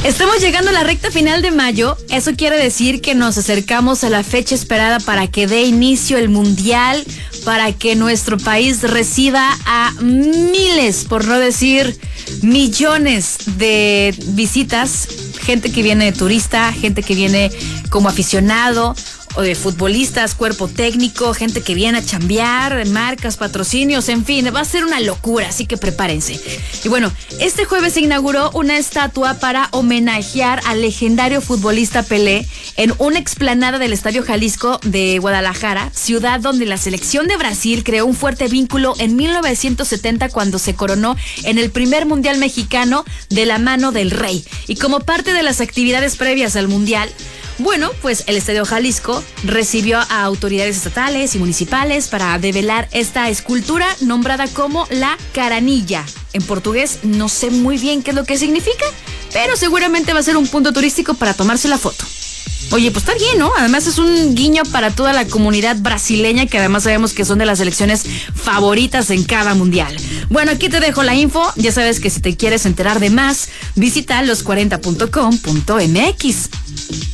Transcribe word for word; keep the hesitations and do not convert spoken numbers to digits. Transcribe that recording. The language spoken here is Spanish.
Estamos llegando a la recta final de mayo. Eso quiere decir que nos acercamos a la fecha esperada para que dé inicio el Mundial, para que nuestro país reciba a miles, por no decir millones de visitas, gente que viene de turista, gente que viene como aficionado, o de futbolistas, cuerpo técnico, gente que viene a chambear, marcas, patrocinios, en fin, va a ser una locura, así que prepárense. Y bueno, este jueves se inauguró una estatua para homenajear al legendario futbolista Pelé en una explanada del Estadio Jalisco de Guadalajara, ciudad donde la selección de Brasil creó un fuerte vínculo en mil novecientos setenta cuando se coronó en el primer Mundial mexicano de la mano del Rey. Y como parte de las actividades previas al Mundial, bueno, pues el Estadio Jalisco recibió a autoridades estatales y municipales para develar esta escultura nombrada como la Caranilla. En portugués no sé muy bien qué es lo que significa, pero seguramente va a ser un punto turístico para tomarse la foto. Oye, pues está bien, ¿no? Además es un guiño para toda la comunidad brasileña, que además sabemos que son de las selecciones favoritas en cada mundial. Bueno, aquí te dejo la info. Ya sabes que si te quieres enterar de más, visita los cuarenta punto com punto m x.